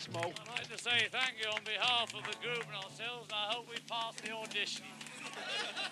Small. I'd like to say thank you on behalf of the group and ourselves, and I hope we pass the audition.